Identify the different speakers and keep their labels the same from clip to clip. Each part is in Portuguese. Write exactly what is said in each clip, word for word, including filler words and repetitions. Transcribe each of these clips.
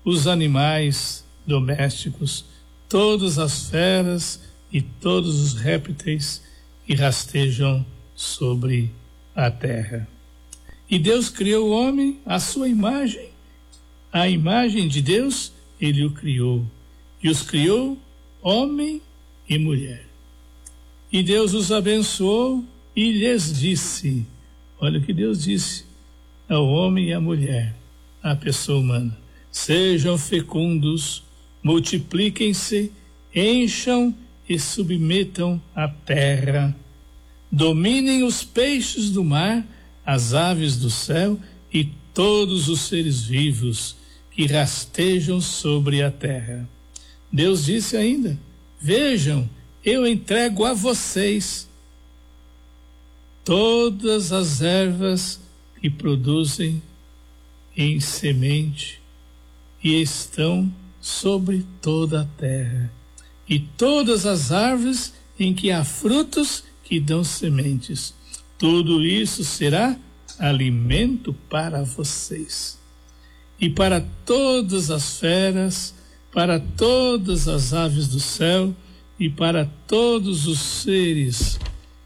Speaker 1: os animais domésticos, todas as feras e todos os répteis que rastejam sobre a terra. E Deus criou o homem à sua imagem. A imagem de Deus, ele o criou. E os criou homem e mulher. E Deus os abençoou e lhes disse, olha o que Deus disse ao homem e à mulher, à pessoa humana: sejam fecundos, multipliquem-se, encham e submetam a terra. Dominem os peixes do mar, as aves do céu e todos os seres vivos que rastejam sobre a terra. Deus disse ainda: vejam, eu entrego a vocês todas as ervas que produzem em semente e estão sobre toda a terra, e todas as árvores em que há frutos que dão sementes. Tudo isso será alimento para vocês. E para todas as feras, para todas as aves do céu e para todos os seres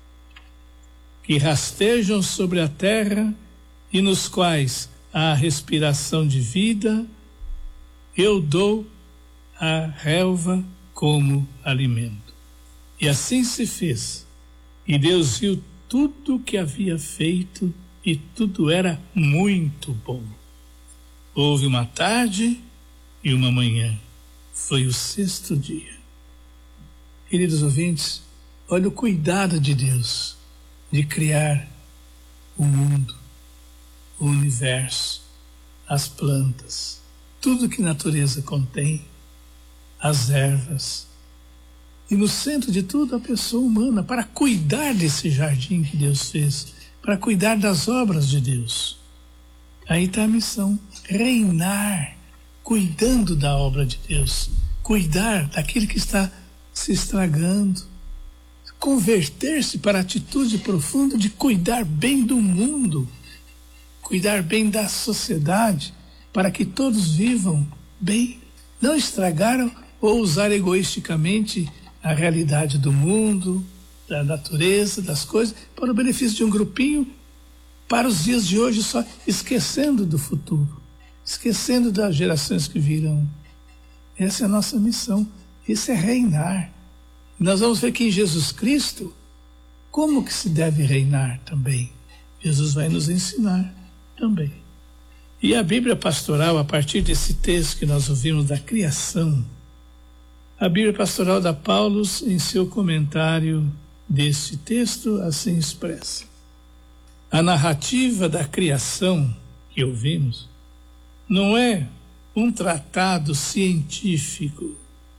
Speaker 1: que rastejam sobre a terra e nos quais há respiração de vida, eu dou a relva como alimento. E assim se fez. E Deus viu tudo o que havia feito e tudo era muito bom. Houve uma tarde e uma manhã. Foi o sexto dia. Queridos ouvintes, olha o cuidado de Deus de criar o mundo, o universo, as plantas, tudo que a natureza contém, as ervas. E no centro de tudo a pessoa humana, para cuidar desse jardim que Deus fez, para cuidar das obras de Deus. Aí está a missão, reinar, cuidando da obra de Deus, cuidar daquilo que está se estragando, converter-se para a atitude profunda de cuidar bem do mundo, cuidar bem da sociedade, para que todos vivam bem, não estragar ou usar egoisticamente a realidade do mundo, da natureza, das coisas, para o benefício de um grupinho, para os dias de hoje só, esquecendo do futuro, esquecendo das gerações que virão. Essa é a nossa missão, isso é reinar. Nós vamos ver que em Jesus Cristo, como que se deve reinar também. Jesus vai nos ensinar também. E a Bíblia Pastoral, a partir desse texto que nós ouvimos da criação, a Bíblia Pastoral da Paulus, em seu comentário deste texto, assim expressa: a narrativa da criação que ouvimos não é um tratado científico,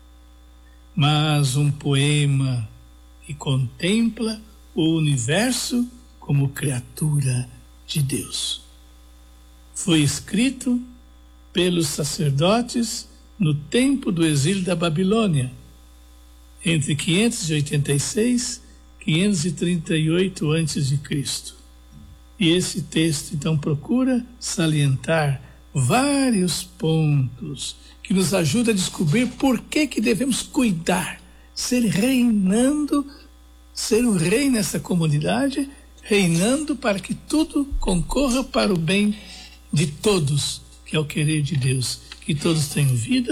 Speaker 1: mas um poema que contempla o universo como criatura de Deus. Foi escrito pelos sacerdotes no tempo do exílio da Babilônia, entre quinhentos e oitenta e seis e quinhentos e trinta e oito antes de Cristo. E esse texto, então, procura salientar vários pontos que nos ajudam a descobrir por que que devemos cuidar, ser reinando, ser um rei nessa comunidade, reinando para que tudo concorra para o bem de todos, que é o querer de Deus, que todos tenham vida